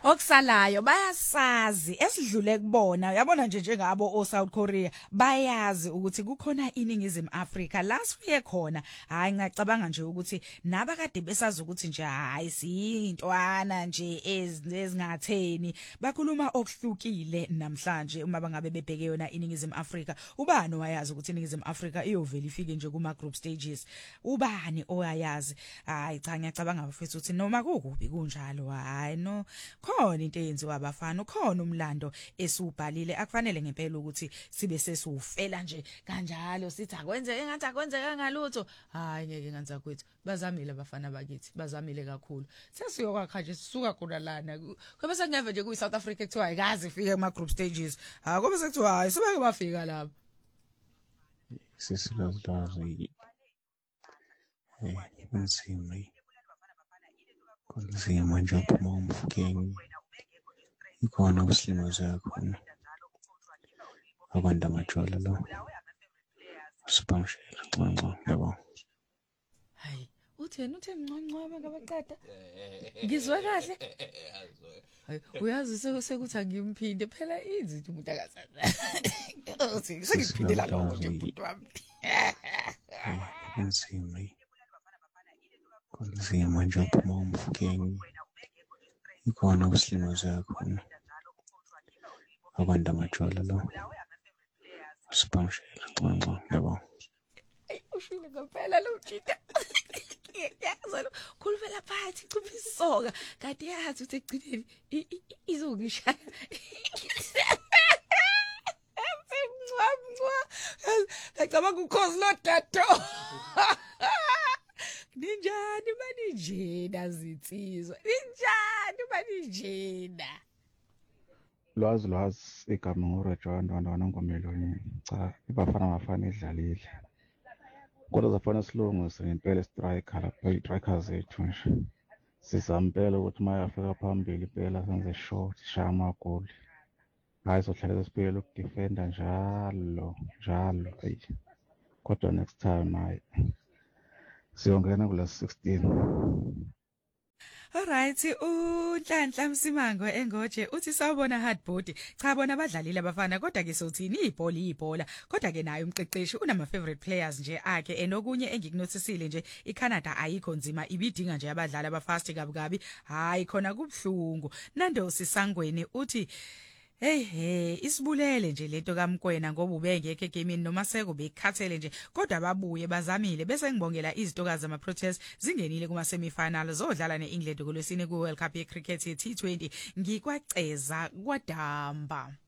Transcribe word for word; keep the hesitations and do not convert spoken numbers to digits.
Okusalayo bayasazi esidlule kubona yabona nje njengabo o South Korea bayazi ukuthi kukhona iningizimu Africa la sifiye khona hayi ngicabanga nje ukuthi nabakade besazi ukuthi nje hayi siyintwana nje ezingatheni bakhuluma okuhlukile namhlanje uma bangabe bebheke yona iningizimu Africa ubani oyazi ukuthi iningizimu Africa iyovela ifike nje kuma group stages ubani oyazi hayi cha ngiyacabanga mfethu ukuthi noma kukubi kunjalo hayi no khona into eyenziwa abafana ukhona umlando esubhalile akufanele ngempela ukuthi sibe sesufela nje kanjalo sithi akwenze engathi akwenzeka ngalutho hayi ngeke ngenza kwethu bazamile abafana bakithi bazamile kakhulu sesiyokwakha nje sisuka khona lana kube sengeve nje kuyi South Africa ekuthiwa ayikazi ifike kuma group stages ha kube sekuthiwa hayi sebeke bafika lapha sisilazi eh inzima kunzima nje uphuma umfukeni ikhona ukusilimaza khona abantu amajwala lo sipangishela ncanca yabo hayi uthena uthe mncwancwa ngabaqeda ngizwe kahle hayi uyazi sekuthi angimphinde phela izinto umuntu akazazi uthi sengiphindela lokho nje umuntu wami inzima kunzima nje uphuma umfukeni ikhona ukusilimaza khona abantu amajwala lo sipangishela ncanca yabo ushile ngempela lo mjida yazalo khuluvela phansi kuphisoka kanti yazi ukuthi egcineni izongishaya emncwamncwa ngicabanga ukhozi lo dato ninjani manijena zinsizwa ninjani manijena lwazi lwazi igama ngoRejwana wandwana ngomelweni cha ibafana bafana idlalile kodwa zafana silungise ngempela striker lapha i-striker zethu nje sizampela ukuthi mayafika phambili impela senze short shaya amagoli hayi sohlala sibuyele ukudefenda njalo njalo ayi kodwa next time hayi siyongena kula sixteen. Alright uNhlanhla Msimango engoje uthi sawubona hardboard cha bona abadlalile abafana kodwa ke sothini ibhola ibhola kodwa ke nayo umqeqeshi unama favorite players nje akhe enokunye engikunotisile nje iCanada ayikho nzima ibidinga nje abadlali abafast kabukabi hayi khona kubhlungu Nando Sisangweni uthi Hey hey isibulele nje lento kaMkwena ngoba ubengekho egamini noma seko bekhathele nje kodwa babuye bazamile bese ngibongela izitokazi zama Proteas zingenile kuma semifinal zodlala neEngland kulwesine ku World Cup ye cricket ye T twenty ngikwaceza kwadamba